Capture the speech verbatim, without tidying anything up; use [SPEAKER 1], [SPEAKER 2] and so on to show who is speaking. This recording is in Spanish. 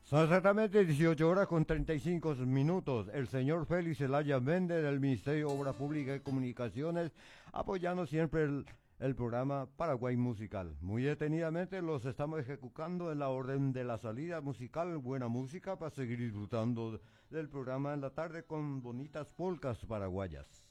[SPEAKER 1] Son exactamente dieciocho horas con treinta y cinco minutos. El señor Félix Zelaya Méndez del Ministerio de Obras Públicas y Comunicaciones, apoyando siempre el, el programa Paraguay Musical. Muy detenidamente los estamos ejecutando en la orden de la salida musical, buena música para seguir disfrutando del programa en la tarde con bonitas polcas paraguayas.